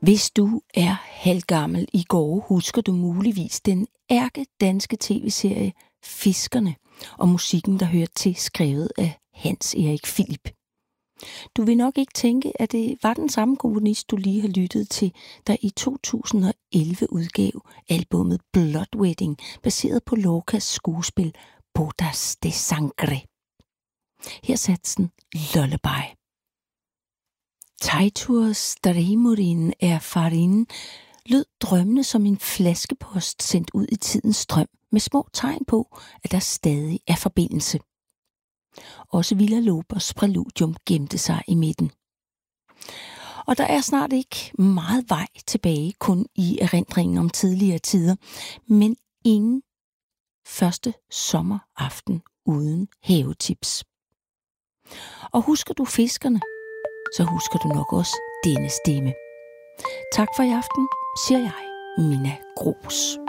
Hvis du er halvgammel i går, husker du muligvis den ærkedanske tv-serie Fiskerne og musikken, der hørte til, skrevet af Hans Erik Philip. Du vil nok ikke tænke, at det var den samme komponist, du lige har lyttet til, der i 2011 udgav albummet Blood Wedding, baseret på Lorcas skuespil Bodas de Sangre. Her satsen Lullaby. Teitur Stremorin er farin lød drømmende som en flaskepost sendt ud i tidens strøm, med små tegn på, at der stadig er forbindelse. Også Villa Lobos præludium gemte sig i midten. Og der er snart ikke meget vej tilbage, kun i erindringen om tidligere tider, men ingen første sommeraften uden havetips. Og husker du Fiskerne, så husker du nok også denne stemme. Tak for i aften, siger jeg, Minna Gros.